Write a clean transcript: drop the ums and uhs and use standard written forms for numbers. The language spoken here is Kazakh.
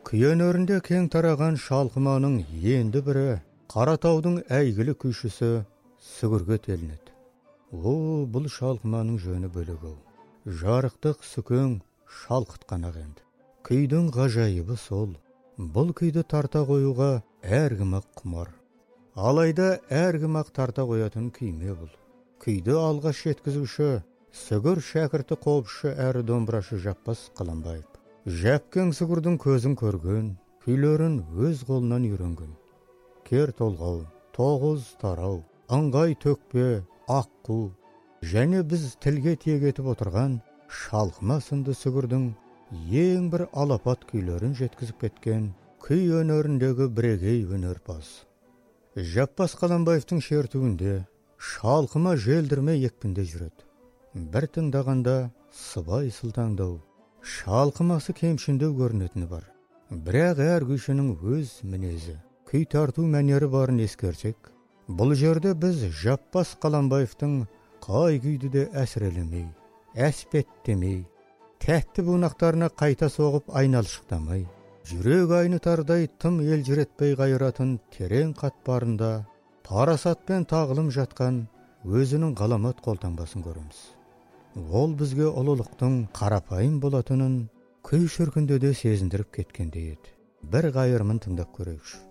Күй өнерінде кең тараған шалқыманың енді бірі Қаратаудың әйгілі күйшісі Сүгірге телінеді. Бұл шалқыманың жөні бөлек-ау. Жарықтық сүкең шалқытқан ағенді. Күйдің ғажайыбы сол. Бұл күйді тарта қоюға әркім-ақ құмар. Алайда әркім-ақ тарта қоятын күйме бұл. Күйді алғаш жеткізуші Сүгір шәкірті қобызшы әрі домбырашы Жаппас Қаламбаев. Жәпкен Сүгірдің көзін көрген, күйлерін өз қолынан үйренген. Кер толғау, тоғыз тарау, ыңғай төкпе, аққу, және біз тілге тиек етіп отырған шалқыма сынды Сүгірдің ең бір алапат күйлерін жеткізіп кеткен күй өнеріндегі бірегей өнерпаз. Жаппас Қаламбаевтың шертуінде шалқыма желдірме екпінде жүреді. Бір тыңдағанда сыбай сылтаңдау, шалқымасы кемшіндеу көрінетіні бар. Бірақ әр күйшінің өз мінезі, күй тарту мәнері барын ескерсек, бұл жерде біз Жаппас Қаламбаевтың қай күйді де әсірелемей, әспеттемей, тәтті бұнақтарына қайта соғып айналшықтамай, жүрек айнытардай тым елжіретпей қайыратын терең қатпарында парасатпен тағылым жатқан өзінің ғаламат қолтаңбасын көреміз. Ол бізге ұлылықтың қарапайым болатынын күй шіркінде де сезіндіріп кеткендей еді. Бір қайырмын тыңдап көрейікші.